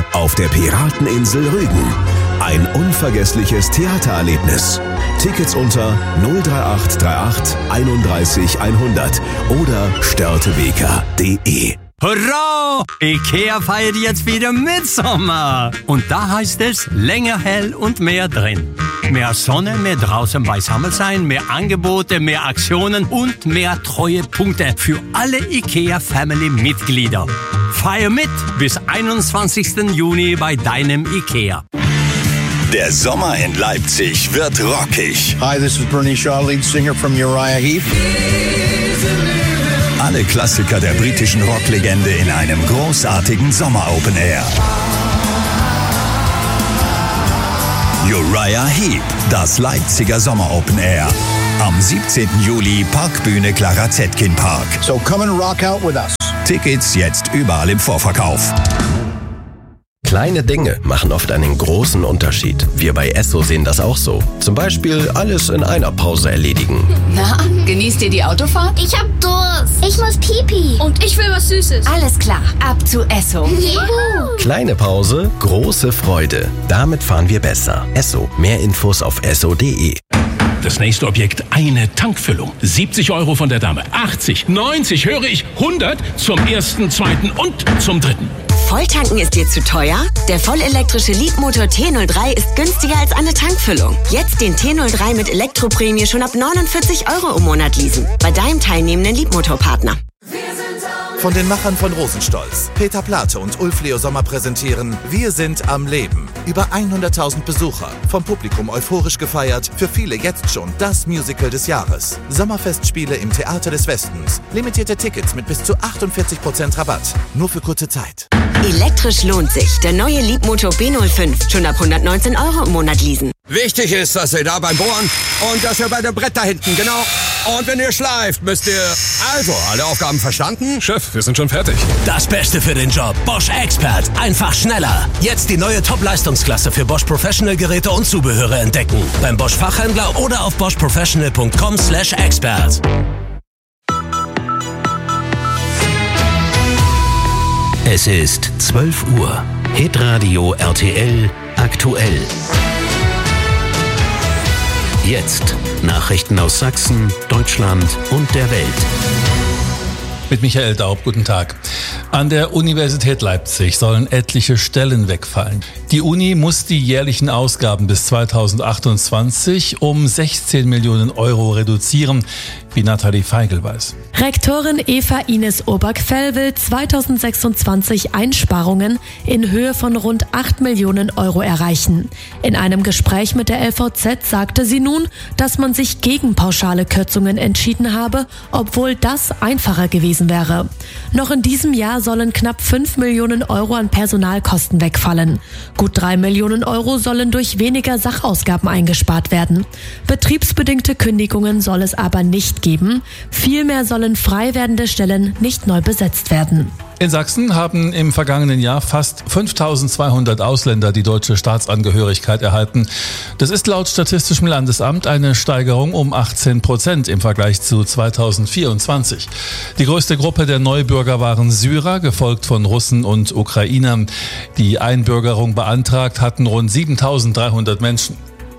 Wochenende auf der Pirateninsel Rügen. Ein unvergessliches Theatererlebnis. Tickets unter 03838 31 100 oder störtebeker.de. Hurra! IKEA feiert jetzt wieder Mitsommer. Und da heißt es länger hell und mehr drin. Mehr Sonne, mehr draußen beisammen sein, mehr Angebote, mehr Aktionen und mehr Treuepunkte für alle IKEA-Family-Mitglieder. Feier mit bis 21. Juni bei deinem IKEA. Der Sommer in Leipzig wird rockig. Hi, this is Bernie Shaw, lead singer from Uriah Heep. Alle Klassiker der britischen Rocklegende in einem großartigen Sommer-Open Air. Uriah Heep, das Leipziger Sommer-Open Air. Am 17. Juli, Parkbühne Clara Zetkin Park. So come and rock out with us. Tickets jetzt überall im Vorverkauf. Kleine Dinge machen oft einen großen Unterschied. Wir bei Esso sehen das auch so. Zum Beispiel alles in einer Pause erledigen. Na, genießt ihr die Autofahrt? Ich hab Durst. Ich muss pipi. Und ich will was Süßes. Alles klar, ab zu Esso. Juhu. Kleine Pause, große Freude. Damit fahren wir besser. Esso. Mehr Infos auf esso.de. Das nächste Objekt, eine Tankfüllung. 70 € von der Dame. 80, 90, höre ich, 100 zum ersten, zweiten und zum dritten. Volltanken ist dir zu teuer? Der vollelektrische Leapmotor T03 ist günstiger als eine Tankfüllung. Jetzt den T03 mit Elektroprämie schon ab 49 € im Monat leasen. Bei deinem teilnehmenden Leapmotor-Partner. Von den Machern von Rosenstolz, Peter Plate und Ulf Leo Sommer präsentieren Wir sind am Leben. Über 100.000 Besucher, vom Publikum euphorisch gefeiert, für viele jetzt schon das Musical des Jahres. Sommerfestspiele im Theater des Westens. Limitierte Tickets mit bis zu 48% Rabatt. Nur für kurze Zeit. Elektrisch lohnt sich. Der neue Leapmotor B05. Schon ab 119 € im Monat leasen. Wichtig ist, dass ihr da beim Bohren und dass ihr bei dem Brett da hinten, genau. Und wenn ihr schleift, müsst ihr... Also, alle Aufgaben verstanden? Chef, wir sind schon fertig. Das Beste für den Job. Bosch Expert. Einfach schneller. Jetzt die neue Top-Leistungsklasse für Bosch Professional Geräte und Zubehöre entdecken. Beim Bosch Fachhändler oder auf boschprofessional.com/expert. Es ist 12 Uhr. Hitradio RTL aktuell. Jetzt Nachrichten aus Sachsen, Deutschland und der Welt. Mit Michael Daub, guten Tag. An der Universität Leipzig sollen etliche Stellen wegfallen. Die Uni muss die jährlichen Ausgaben bis 2028 um 16 Millionen € reduzieren, wie Nathalie Feigl weiß. Rektorin Eva Ines Obergfell will 2026 Einsparungen in Höhe von rund 8 Millionen € erreichen. In einem Gespräch mit der LVZ sagte sie nun, dass man sich gegen pauschale Kürzungen entschieden habe, obwohl das einfacher gewesen wäre. Noch in diesem Jahr sollen knapp 5 Millionen € an Personalkosten wegfallen. Gut 3 Millionen € sollen durch weniger Sachausgaben eingespart werden. Betriebsbedingte Kündigungen soll es aber nicht geben. Vielmehr sollen frei werdende Stellen nicht neu besetzt werden. In Sachsen haben im vergangenen Jahr fast 5.200 Ausländer die deutsche Staatsangehörigkeit erhalten. Das ist laut Statistischem Landesamt eine Steigerung um 18% im Vergleich zu 2024. Die größte Gruppe der Neubürger waren Syrer, gefolgt von Russen und Ukrainern. Die Einbürgerung beantragt hatten rund 7.300 Menschen.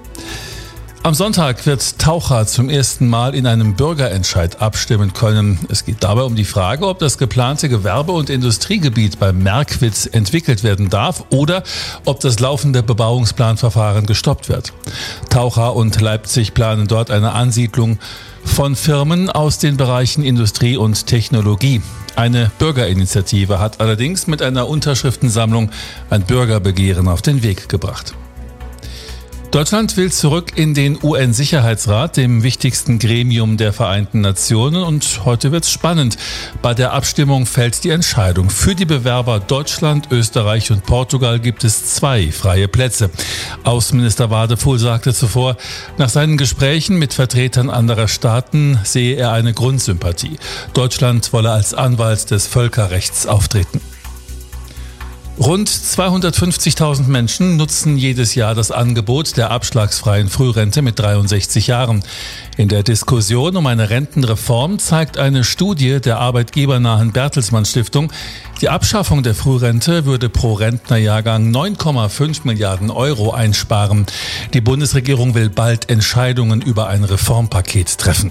Am Sonntag wird Taucha zum ersten Mal in einem Bürgerentscheid abstimmen können. Es geht dabei um die Frage, ob das geplante Gewerbe- und Industriegebiet beim Merkwitz entwickelt werden darf oder ob das laufende Bebauungsplanverfahren gestoppt wird. Taucher und Leipzig planen dort eine Ansiedlung von Firmen aus den Bereichen Industrie und Technologie. Eine Bürgerinitiative hat allerdings mit einer Unterschriftensammlung ein Bürgerbegehren auf den Weg gebracht. Deutschland will zurück in den UN-Sicherheitsrat, dem wichtigsten Gremium der Vereinten Nationen. Und heute wird's spannend. Bei der Abstimmung fällt die Entscheidung. Für die Bewerber Deutschland, Österreich und Portugal gibt es 2 freie Plätze. Außenminister Wadefuhl sagte zuvor, nach seinen Gesprächen mit Vertretern anderer Staaten sehe er eine Grundsympathie. Deutschland wolle als Anwalt des Völkerrechts auftreten. Rund 250.000 Menschen nutzen jedes Jahr das Angebot der abschlagsfreien Frührente mit 63 Jahren. In der Diskussion um eine Rentenreform zeigt eine Studie der arbeitgebernahen Bertelsmann Stiftung, die Abschaffung der Frührente würde pro Rentnerjahrgang 9,5 Milliarden Euro einsparen. Die Bundesregierung will bald Entscheidungen über ein Reformpaket treffen.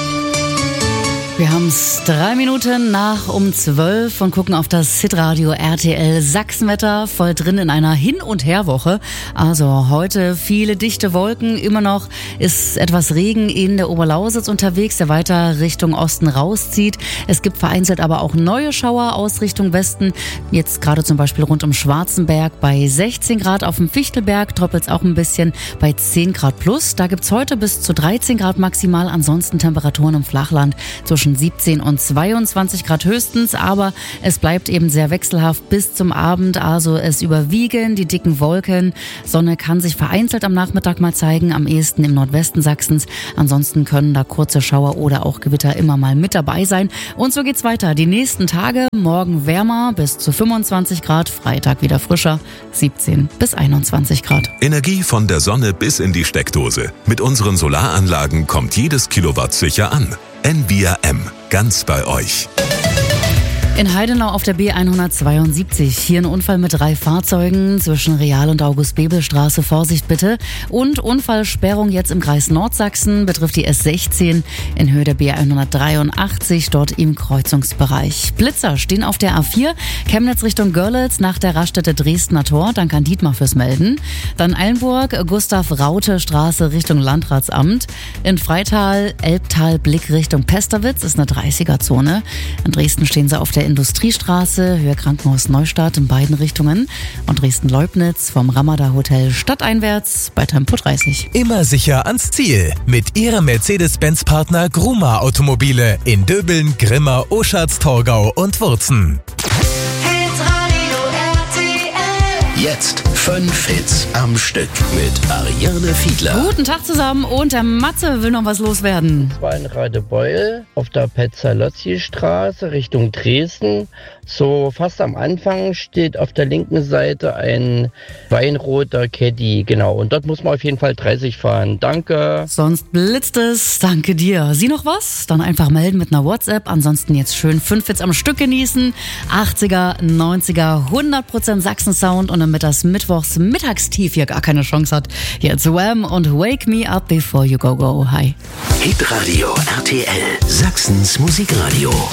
Wir haben es 3 Minuten nach um 12 und gucken auf das Hitradio RTL Sachsenwetter, voll drin in einer Hin- und Herwoche. Also heute viele dichte Wolken, immer noch ist etwas Regen in der Oberlausitz unterwegs, der weiter Richtung Osten rauszieht. Es gibt vereinzelt aber auch neue Schauer aus Richtung Westen. Jetzt gerade zum Beispiel rund um Schwarzenberg bei 16 Grad, auf dem Fichtelberg tröppelt es auch ein bisschen bei 10 Grad plus. Da gibt's heute bis zu 13 Grad maximal, ansonsten Temperaturen im Flachland zwischen 17 und 22 Grad höchstens, aber es bleibt eben sehr wechselhaft bis zum Abend, also es überwiegen die dicken Wolken. Sonne kann sich vereinzelt am Nachmittag mal zeigen, am ehesten im Nordwesten Sachsens. Ansonsten können da kurze Schauer oder auch Gewitter immer mal mit dabei sein. Und so geht's weiter. Die nächsten Tage, morgen wärmer bis zu 25 Grad, Freitag wieder frischer, 17 bis 21 Grad. Energie von der Sonne bis in die Steckdose. Mit unseren Solaranlagen kommt jedes Kilowatt sicher an. Envia M, ganz bei euch. In Heidenau auf der B172. Hier ein Unfall mit 3 Fahrzeugen zwischen Real- und August-Bebel-Straße. Vorsicht bitte. Und Unfallsperrung jetzt im Kreis Nordsachsen. Betrifft die S16 in Höhe der B183, dort im Kreuzungsbereich. Blitzer stehen auf der A4. Chemnitz Richtung Görlitz nach der Raststätte Dresdner Tor. Danke an Dietmar fürs Melden. Dann Eilenburg, Gustav-Raute-Straße Richtung Landratsamt. In Freital, Elbtal-Blick Richtung Pesterwitz ist eine 30er-Zone. In Dresden stehen sie auf der Industriestraße, Höhe Krankenhaus Neustadt in beiden Richtungen und Dresden-Leubnitz vom Ramada Hotel stadteinwärts bei Tempo 30. Immer sicher ans Ziel mit Ihrem Mercedes-Benz-Partner Gruma Automobile in Döbeln, Grimma, Oschatz, Torgau und Wurzen. Jetzt 5 Hits am Stück mit Ariane Fiedler. Guten Tag zusammen und der Matze will noch was loswerden. Das war in Radebeul auf der Petzalozzi-Straße Richtung Dresden. So fast am Anfang steht auf der linken Seite ein weinroter Caddy. Genau, und dort muss man auf jeden Fall 30 fahren. Danke. Sonst blitzt es. Danke dir. Sie noch was? Dann einfach melden mit einer WhatsApp. Ansonsten jetzt schön 5 Hits am Stück genießen. 80er, 90er, 100% Sachsen-Sound und damit das Mittwochs Mittagstief hier gar keine Chance hat. Jetzt Wham und Wake Me Up Before You Go Go. Hi. Hitradio RTL, Sachsens Musikradio.